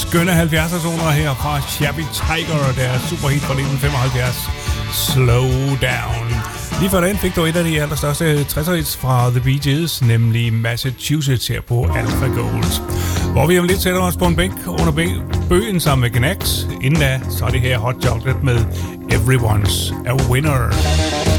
skønne 70'er-zoner her fra Shabby Tiger og deres superhit fra 1975, Slow Down. Lige før den fik du et af de allerstørste 60'er-hits fra The Bee Gees, nemlig Massachusetts her på Alpha Gold. Hvor vi om lidt sætter os på en bænk under bøgen sammen med Knax. Inden da, så er det her Hot Chocolate med Everyone's a Winner.